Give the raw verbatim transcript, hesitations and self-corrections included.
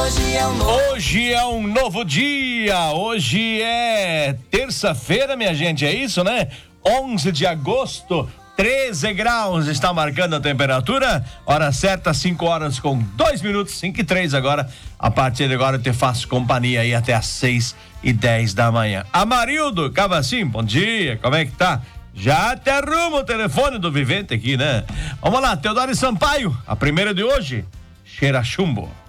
Hoje é um novo... Hoje é um novo dia. Hoje é terça-feira, minha gente, é isso, né? onze de agosto, treze graus está marcando a temperatura. Hora certa, cinco horas com dois minutos, cinco e três agora. A partir de agora eu te faço companhia aí até às seis e dez da manhã. Amarildo Cavacim, bom dia, como é que tá? Já te arrumo o telefone do Vivente aqui, né? Vamos lá, Teodoro Sampaio, a primeira de hoje, cheira chumbo.